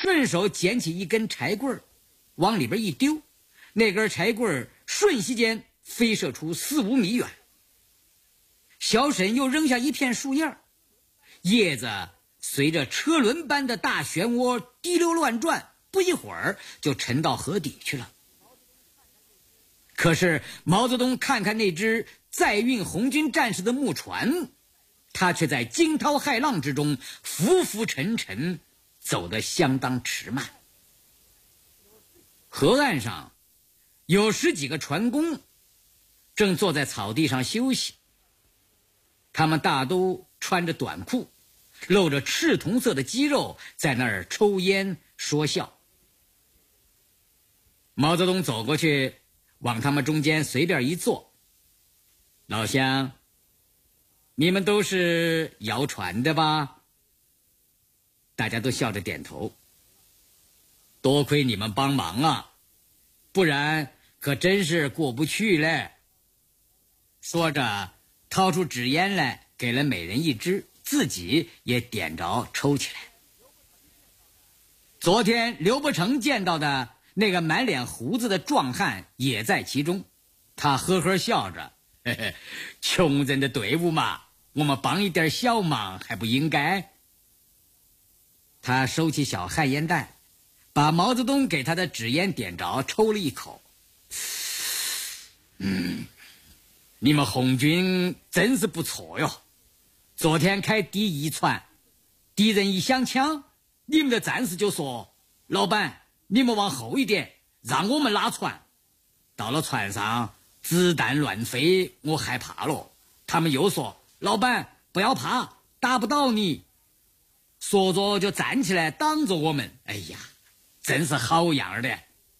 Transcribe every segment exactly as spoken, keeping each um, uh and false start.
顺手捡起一根柴棍儿，往里边一丢，那根柴棍儿瞬息间飞射出四五米远。小沈又扔下一片树叶，叶子随着车轮般的大漩涡滴溜乱转，不一会儿就沉到河底去了。可是毛泽东看看那只载运红军战士的木船，他却在惊涛骇浪之中浮浮沉沉，走得相当迟慢。河岸上有十几个船工正坐在草地上休息，他们大都穿着短裤，露着赤铜色的肌肉，在那儿抽烟说笑。毛泽东走过去，往他们中间随便一坐。老乡，你们都是摇船的吧？大家都笑着点头。多亏你们帮忙啊，不然可真是过不去嘞。说着掏出纸烟来，给了每人一支，自己也点着抽起来。昨天刘伯承见到的那个满脸胡子的壮汉也在其中，他呵呵笑着，嘿嘿，穷人的队伍嘛，我们帮一点小忙还不应该？他收起小旱烟袋，把毛泽东给他的纸烟点着，抽了一口。嗯，你们红军真是不错哟。昨天开第一船，敌人一响枪，你们的战士就说：“老板，你们往后一点，让我们拉船。”到了船上，子弹乱飞，我害怕了。他们又说：“老板，不要怕，打不到你。”说着就站起来挡着我们。哎呀，真是好样的。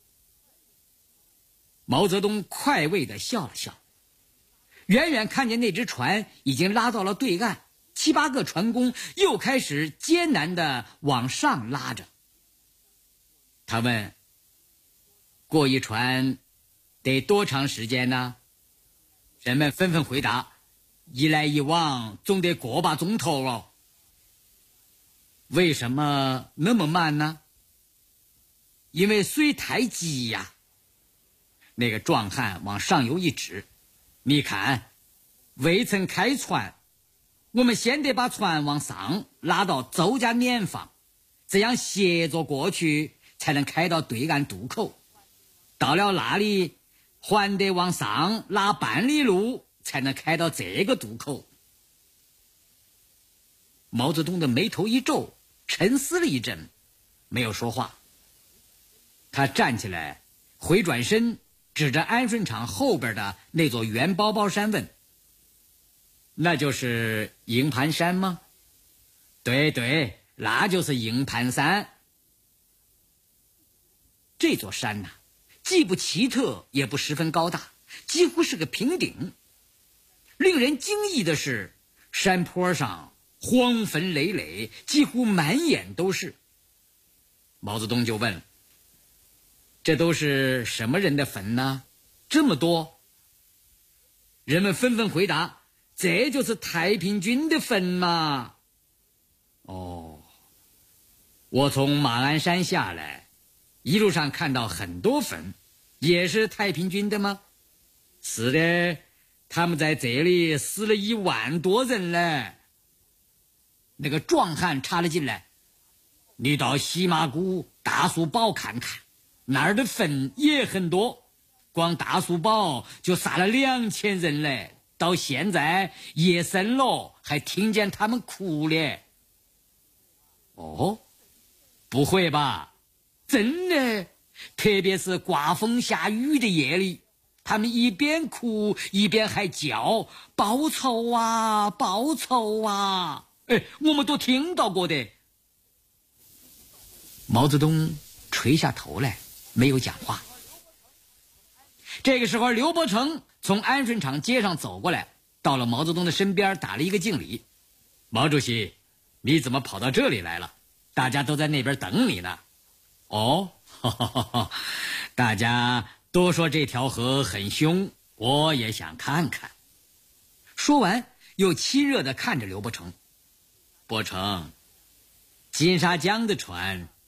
毛泽东快慰地笑了笑，远远看见那只船已经拉到了对岸，七八个船工又开始艰难地往上拉着。他问：“过一船得多长时间呢？”人们纷纷回答：“一来一往总得个把钟头哦。”为什么那么慢呢？因为水太急呀。那个壮汉往上游一指：“你看，未曾开船，我们先得把船往上拉到周家碾坊，这样斜着过去才能开到对岸渡口。到了那里，还得往上拉半里路，才能开到这个渡口。”毛泽东的眉头一皱，沉思了一阵，没有说话。他站起来，回转身，指着安顺场后边的那座圆包包山问：“那就是营盘山吗？”“对对，那就是营盘山。”这座山呐、啊，既不奇特，也不十分高大，几乎是个平顶。令人惊异的是，山坡上荒坟累累，几乎满眼都是。毛泽东就问：“这都是什么人的坟呢？这么多？”人们纷纷回答：“这就是太平军的坟嘛。”哦，我从马鞍山下来，一路上看到很多坟，也是太平军的吗？是的，他们在这里死了一万多人了。那个壮汉插了进来：“你到西马谷大树堡看看，那儿的坟也很多，光大树堡就杀了两千人嘞，到现在夜深了还听见他们哭嘞。”哦，不会吧？真的，特别是刮风下雨的夜里，他们一边哭一边还叫：“报仇啊，报仇啊！”哎，我们都听到过的。毛泽东垂下头来，没有讲话。这个时候，刘伯承从安顺场街上走过来，到了毛泽东的身边，打了一个敬礼：“毛主席，你怎么跑到这里来了？大家都在那边等你呢。”“哦，呵呵呵，大家都说这条河很凶，我也想看看。”说完，又亲热地看着刘伯承：“伯承，金沙江的船